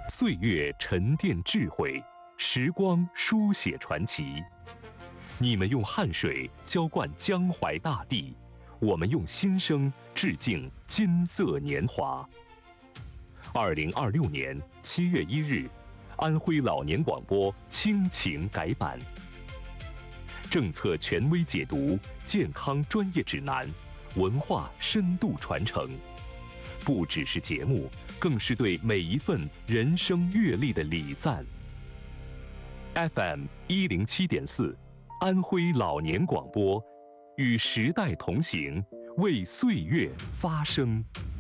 岁月沉淀智慧，时光书写传奇。你们用汗水浇灌江淮大地，我们用心声致敬金色年华。2026年7月1日，安徽老年广播倾情改版，政策权威解读，健康专业指南，文化深度传承，不只是节目，更是对每一份人生阅历的礼赞。FM 107.4，安徽老年广播，与时代同行，为岁月发声。